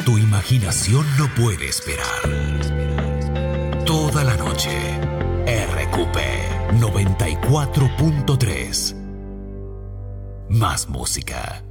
Tu imaginación no puede esperar. Toda la noche, RQP 94.3. Más música.